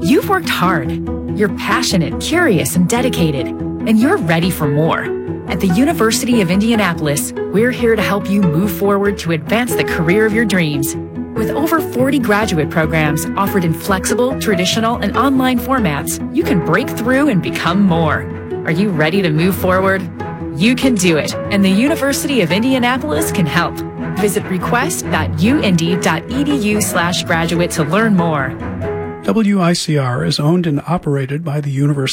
You've worked hard. You're passionate, curious, and dedicated, and you're ready for more. At the University of Indianapolis, we're here to help you move forward to advance the career of your dreams. With over 40 graduate programs offered in flexible, traditional, and online formats, you can break through and become more. Are you ready to move forward? You can do it, and the University of Indianapolis can help. Visit request.uindy.edu/graduate to learn more. WICR is owned and operated by the University